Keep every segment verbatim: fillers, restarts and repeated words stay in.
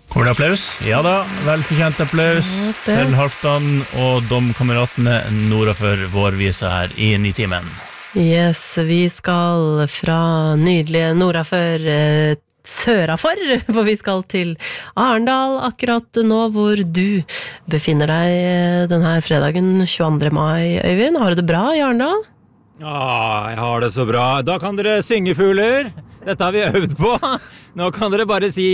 Kommer det applaus? Ja da, velfortjent applaus til Halvdan og domkameratene nordafor vårvisa her i Nitimen. Yes, vi skal fra nydelige nordafor eh, sørafor, for vi skal til Arendal akkurat nå hvor du befinner deg denne fredagen tjueandre mai, Øyvind. Har du det bra i Arendal? Ja, jeg har det så bra. Da kan dere synge fugler. Dette har vi øvd på. Nå kan dere bare si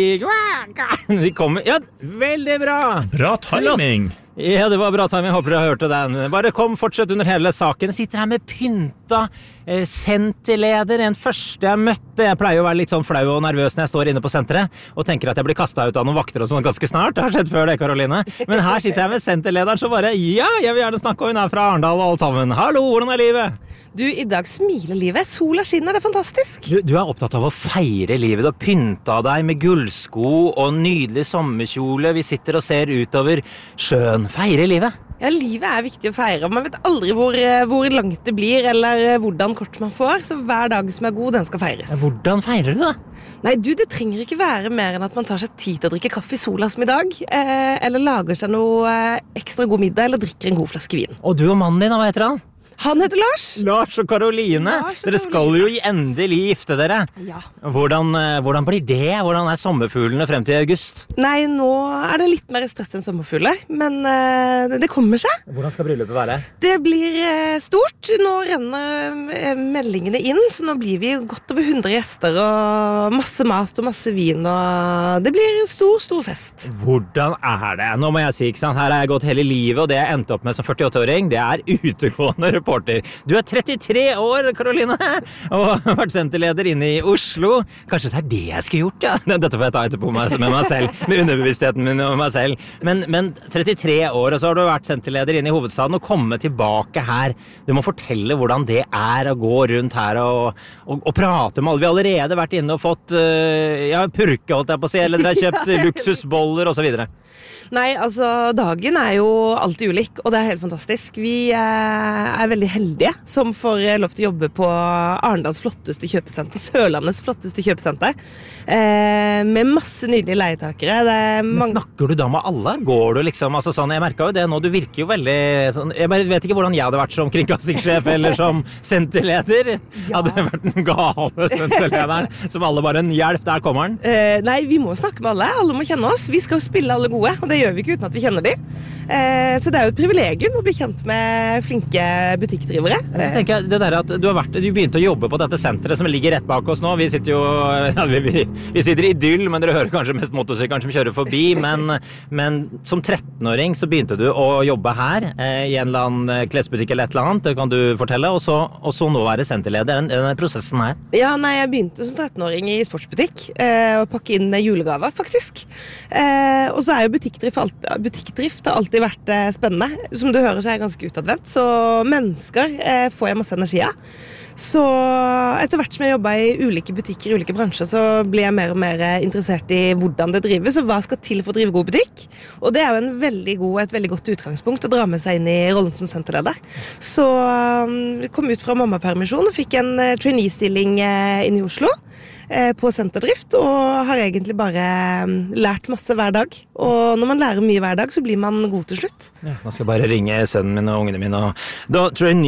de kommer. Ja, veldig bra. Bra timing. Flott. Ja, det var bra timing. Håper dere hørte den. Bare kom, fortsett under hele saken. Jeg sitter her med pynta eh, senterleder, en første jeg møtte. Jeg pleier å være litt sånn flau og nervøs når jeg står inne på senteret og tenker at jeg blir kastet ut av noen vakter og sånn ganske snart. Det har skjedd før det, Karoline. Men her sitter jeg med senterlederen, så bare, ja, jeg vil gjerne snakke, og hun er fra Arendal og alt sammen. Hallo, hvordan er livet? Du, i dag smiler livet. Sola skinner, det er fantastisk. Du, du er opptatt av å feire livet. Du har pynta deg med gullsko og nydelig sommerkjole. Vi sitter og ser utover sjøen. Feire livet. Ja, livet er viktig å feire. Man vet aldri hvor, hvor langt det blir, eller hvordan kort man får. Så hver dag som er god, den skal feires. Hvordan feirer du da? Nei, du, det trenger ikke være mer enn at man tar seg tid til å drikke kaffe i sola som i dag. Eh, eller lager seg noe ekstra god middag, eller drikker en god flaske vin. Og du og mannen din, hva heter han? Han heter Lars. Lars og Karoline. Lars og dere skal jo endelig gifte dere. Ja. Hvordan, hvordan blir det? Hvordan er sommerfuglene frem til august? Nei, nå er det litt mer stress enn sommerfugler, men uh, det kommer seg. Hvordan skal bryllupet være? Det blir uh, stort. Nå renner uh, meldingene inn, så nå blir vi godt over hundre gjester og masse mat og masse vin, og det blir en stor, stor fest. Hvordan er det? Nå må jeg si, ikke sant? Her har jeg gått hele livet, og det jeg endte opp med som førtiåtte-åring, det er utegående reporter. Du er trettitre år, Karoline, og har vært senterleder inne i Oslo. Kanskje det er det jeg skulle gjort, ja? Dette får jeg ta etterpå med meg selv, med underbevisstheten min og meg selv. Men, men trettitre år, og så har du vært senterleder inne i hovedstaden, og komme tilbake her. Du må fortelle hvordan det er å gå rundt her og, og, og prate med alle. Vi har allerede vært inne og fått uh, ja, purke, holdt jeg på å si, eller dere har kjøpt luksusboller og så videre. Nei, altså, dagen er jo alltid ulik, og det er helt fantastisk. Vi eh, er veldig heldige som får lov til å jobbe på Arendals flotteste kjøpesenter, Sørlandets flotteste kjøpesenter, eh, med masse nydelige leietakere. Det er mange... Men snakker du da med alle? Går du liksom, altså sånn, jeg merket jo det nå, du virker jo veldig, sånn, jeg bare vet ikke hvordan jeg hadde vært som kringkastingssjef eller som senterleder. Ja. Hadde det vært den gale senterlederen, som alle bare en hjelp, der kommer han. Eh, nei, vi må snakke med alle, alle må kjenne oss. Vi skal jo spille alle gode, og det gjør vi ikke uten at vi kjenner dem. Eh, så det er jo et privilegium å bli kjent med flinke butikkdrivere. Jeg tenker det der at du har vært, du begynte å jobbe på dette senteret som ligger rett bak oss nå. Vi sitter jo, ja, vi, vi, vi sitter i idyll, men dere hører kanskje mest motorsykkelen som kjører forbi. Men, men som trettenåring så begynte du å jobbe her eh, i en eller annen klesbutikk eller et eller annet, det kan du fortelle. Og så, og så nå være senterleder, den, den prosessen her. Ja, nei, jeg begynte som trettenåring i sportsbutikk, eh, å pakke inn julegaver, faktisk. Eh, og så er jo butikkdrift, alt, butikkdrift har alltid vært eh, spennende. Som du hører så er jeg ganske utadvendt, så mennesker eh, får jeg masse energi av. Så etter hvert som jeg jobbet i ulike butikker, i ulike bransjer, så blir jeg mer og mer interessert i hvordan det drives, og hva skal til for å drive god butikk. Og det er jo en veldig god, et veldig godt utgangspunkt å dra med seg inn i rollen som senterleder. Så jeg kom ut fra mammapermisjon og fikk en trainee-stilling inn i Oslo på senterdrift, og har egentlig bare lært masse hver dag. Og når man lærer mye hver dag, så blir man god til slutt. Ja, nå skal jeg bare ringe sønnen min og ungene mine, og da tror jeg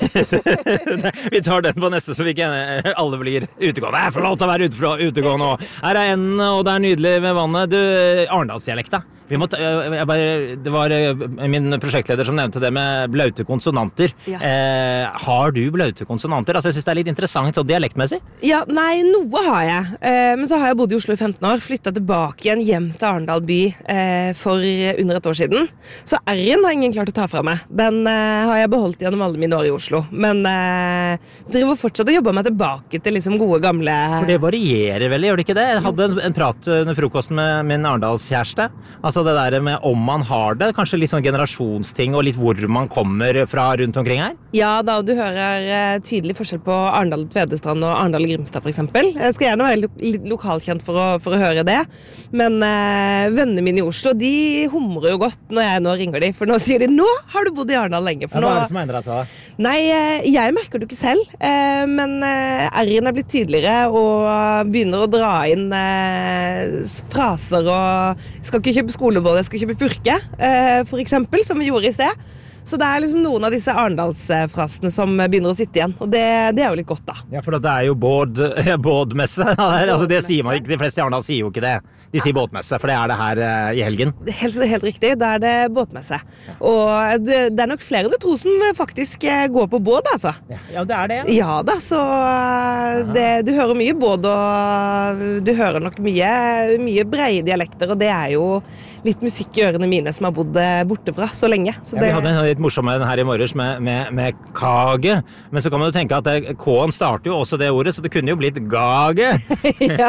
ny vi tar den på neste, så vi ikke alle blir utegående. Jeg får lov til å være ute utegående, og her er en, og det er nydelig ved vannet. Du, Arendalsdialekta. Vi måtte, jeg bare, det var min prosjektleder som nevnte det med blaute konsonanter. Ja. Eh, har du blaute konsonanter? Altså, jeg synes det er litt interessant, så dialektmessig. Ja, nei, noe har jeg. Eh, men så har jeg bodd i Oslo i femten år, flyttet tilbake igjen hjem til Arendal by eh, for under et år siden. Så R-en har ingen klart å ta fra meg. Den eh, har jeg beholdt gjennom alle mine år i Oslo. Men eh, driver fortsatt å jobbe meg tilbake til liksom gode gamle... For det varierer vel, gjør det ikke det? Jeg hadde en, en prat under frokosten med min Arendalskjæreste. Altså, Altså det der med om man har det, kanskje litt sånn generasjonsting og litt hvor man kommer fra rundt omkring her? Ja, da du hører eh, tydelig forskjell på Arendal Tvedestrand og Arendal Grimstad for eksempel. Jeg skal gjerne være lo litt lokalkjent for å, for å høre det, men eh, vennene mine i Oslo, de humrer jo godt når jeg nå ringer de, for nå sier de, nå har du bodd i Arendal lenge. For ja, hva nå... er det som endrer seg da? Nei, eh, jeg merker det ikke selv, eh, men eh, R-en er blitt tydeligere og begynner å dra inn eh, fraser og skal ikke kjøpe skolebolle, jeg skal kjøpe purke, eh, for eksempel, som vi gjorde i sted. Så det er liksom noen av disse Arendalsfrasene som begynner å sitte igjen, og det, det er jo litt godt da. Ja, for det er jo båd, bådmesse. Altså, det sier man ikke, de fleste i Arendal sier jo ikke det. De sier båtmesse, for det er det her uh, i helgen. Helt, helt riktig, da er det båtmesse. Og det, det er nok flere du tror som faktisk går på båd, altså. Ja, det er det. Ja da, så det, du hører mye båd, og du hører nok mye, mye breie dialekter, og det er jo litt musikk i ørene mine som har bodd borte fra så lenge. Så det... ja, vi hadde en litt morsom her i morges med, med, med kage, men så kan man jo tenke at det, K-en starter jo også det ordet, så det kunne jo blitt gage. Ja,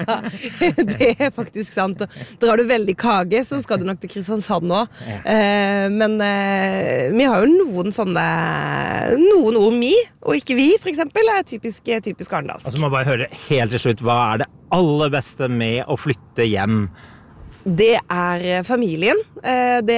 det er faktisk sant. Drar du veldig kage, så skal du nok til Kristiansand nå. Ja. Eh, men eh, vi har jo noen sånne, noen ord mi, og ikke vi, for eksempel, er typisk, typisk arendalsk. Altså, må bare høre helt til slutt, hva er det aller beste med å flytte hjem? Det er familien, det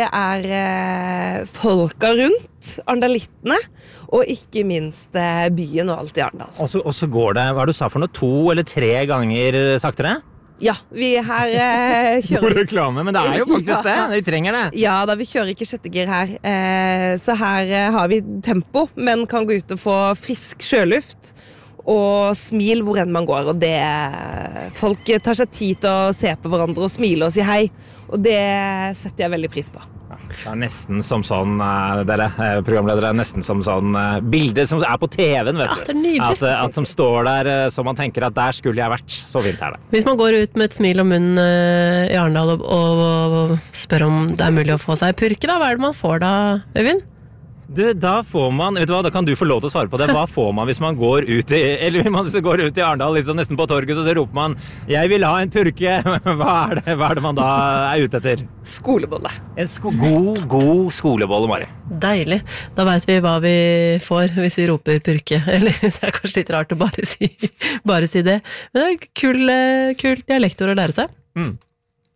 er folka rundt, arendalittene, og ikke minst byen og alt i Arendal. Og så, og så går det, hva du sa for noe, to eller tre ganger saktere? Ja, vi her eh, kjører... God reklame, men det er jo faktisk ja. det, vi trenger det. Ja, da vi kjører ikke sjettegir her, eh, så her eh, har vi tempo, men kan gå ut og få frisk sjøluft. Og smil hvor enn man går, og det folk tar seg tid til å se på hverandre og smile og si hei, og det setter jeg veldig pris på. Ja, det er nesten som sånn, dere programledere, nesten som sånn bilder som er på T V-en, vet ja, det er nydelig. At, at som står der, så man tenker at der skulle jeg vært, så fint er det. Hvis man går ut med et smil om munnen i Arendal og, og, og spør om det er mulig å få seg purke, da, hva er det man får da, Øyvind? Du, da får man, vet du hva, da kan du få lov til å svare på det. Hva får man hvis man går ut i, eller man går ut i Arendal, liksom nesten på torget, så roper man, jeg vil ha en purke. Hva er det, hva er det man da er ute etter? Skolebolle. En sko god, god skolebolle, Mari. Deilig. Da vet vi hva vi får hvis vi roper purke. Eller, det er kanskje litt rart å bare si, bare si det. Men det er kul, kul dialektor å lære seg. Mm.